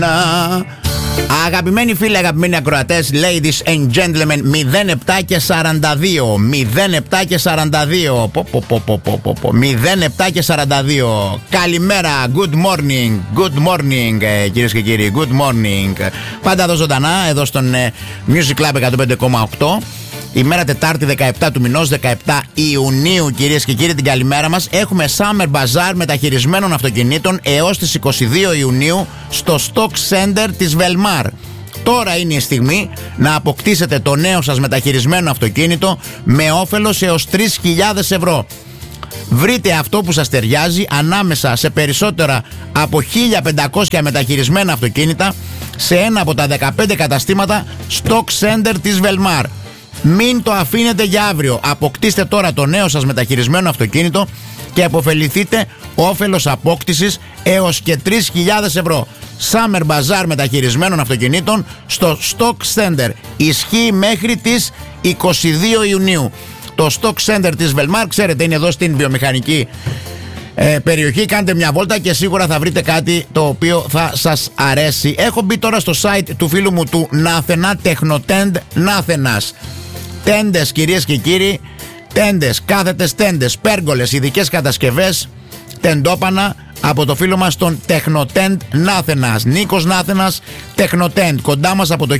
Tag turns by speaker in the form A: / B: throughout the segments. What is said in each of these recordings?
A: Αγαπημένοι φίλοι, αγαπημένοι ακροατές, ladies and gentlemen, 07 και 42. 07 και 42. 07 και 42. Καλημέρα, good morning. Good morning, κυρίες και κύριοι, good morning. Πάντα εδώ ζωντανά, εδώ στον Music Club 105,8. Ημέρα Τετάρτη 17 του μηνός, 17 Ιουνίου, κυρίες και κύριοι, την καλημέρα μας. Έχουμε Summer Bazaar μεταχειρισμένων αυτοκινήτων έως τις 22 Ιουνίου στο Stock Center της Velmar. Τώρα είναι η στιγμή να αποκτήσετε το νέο σας μεταχειρισμένο αυτοκίνητο με όφελος έως 3.000 ευρώ. Βρείτε αυτό που σας ταιριάζει ανάμεσα σε περισσότερα από 1.500 μεταχειρισμένα αυτοκίνητα σε ένα από τα 15 καταστήματα Stock Center της Velmar. Μην το αφήνετε για αύριο. Αποκτήστε τώρα το νέο σας μεταχειρισμένο αυτοκίνητο και αποφεληθείτε όφελος απόκτησης έως και 3.000 ευρώ. Summer Bazaar μεταχειρισμένων αυτοκινήτων στο Stock Center. Ισχύει μέχρι τις 22 Ιουνίου. Το Stock Center της Velmar, ξέρετε, είναι εδώ στην βιομηχανική περιοχή. Κάντε μια βόλτα και σίγουρα θα βρείτε κάτι το οποίο θα σας αρέσει. Έχω μπει τώρα στο site του φίλου μου του Νάθενα, Τεχνοτέντ Νάθενας. Τέντες, κυρίες και κύριοι, τέντες, κάθετες τέντες, πέργολες, ειδικές κατασκευές, τεντόπανα από το φίλο μας τον Τεχνοτέντ Νάθενας. Νίκος Νάθενας, Τεχνοτέντ, κοντά μας από το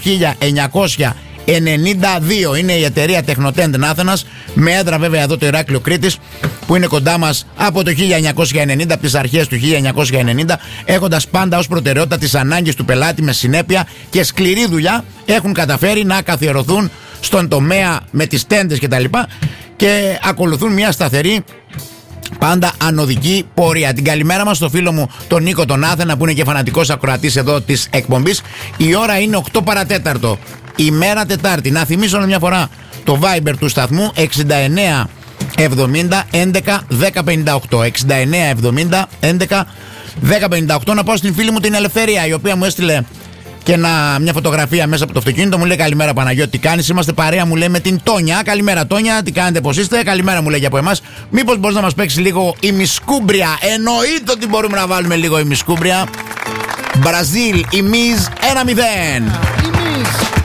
A: 1992 είναι η εταιρεία Τεχνοτέντ Νάθενας, με έδρα βέβαια εδώ το Ηράκλειο Κρήτης, που είναι κοντά μας από το 1990, από τις αρχές του 1990, έχοντας πάντα ως προτεραιότητα τις ανάγκες του πελάτη με συνέπεια και σκληρή δουλειά, έχουν καταφέρει να καθιερωθούν στον τομέα με τις τέντες και τα λοιπά και ακολουθούν μια σταθερή, πάντα ανωδική πορεία. Την καλημέρα μας στο φίλο μου τον Νίκο τον Άθενα, που είναι και φανατικός ακροατής εδώ της εκπομπής. Η ώρα είναι 8 παρατέταρτο, ημέρα Τετάρτη. Να θυμίσω μια φορά το Viber του σταθμού 69 70 11 10 58. 69 70 11 10 58. Να πάω στην φίλη μου την Ελευθερία, η οποία μου έστειλε και μια φωτογραφία μέσα από το αυτοκίνητο. Μου λέει καλημέρα Παναγιώτη, τι κάνεις? Είμαστε παρέα, μου λέει, με την Τόνια. Καλημέρα Τόνια, τι κάνετε, πώς είστε? Καλημέρα μου λέει και από εμάς. Μήπως μπορείς να μας παίξει λίγο ημισκούμπρια? Εννοείται ότι μπορούμε να βάλουμε λίγο ημισκούμπρια. Μπραζίλ, ημίς 1-0.